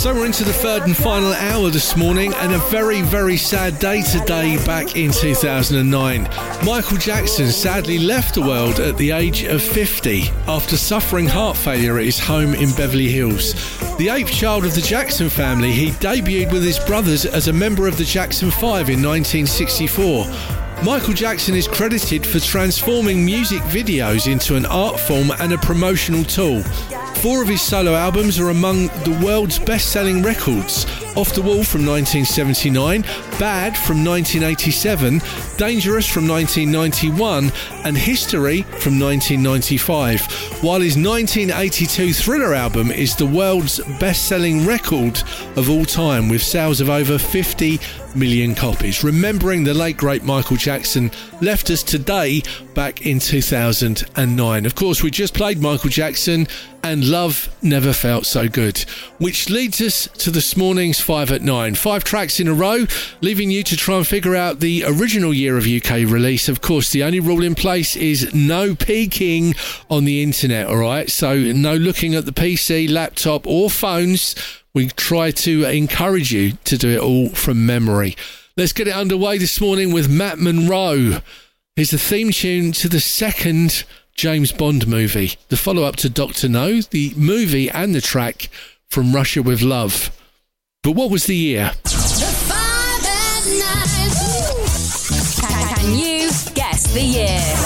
So we're into the third and final hour this morning, and a very, very sad day today back in 2009. Michael Jackson sadly left the world at the age of 50 after suffering heart failure at his home in Beverly Hills. The eighth child of the Jackson family, he debuted with his brothers as a member of the Jackson 5 in 1964. Michael Jackson is credited for transforming music videos into an art form and a promotional tool. 4 of his solo albums are among the world's best-selling records: Off the Wall from 1979, Bad from 1987, Dangerous from 1991, and History from 1995, while his 1982 Thriller album is the world's best-selling record of all time, with sales of over 50 million copies. Remembering the late great Michael Jackson left us today back in 2009. Of course, we just played Michael Jackson and Love Never Felt So Good, which leads us to this morning's 5 at 9. 5 tracks in a row, leaving you to try and figure out the original year of UK release. Of course, the only rule in place is no peeking on the internet, all right? So no looking at the PC, laptop or phones. We try to encourage you to do it all from memory. Let's get it underway this morning with Matt Monro. Here's the theme tune to the second James Bond movie, the follow-up to Dr. No, the movie and the track from Russia with Love. But what was the year? The 5 at 9. Can you guess the year?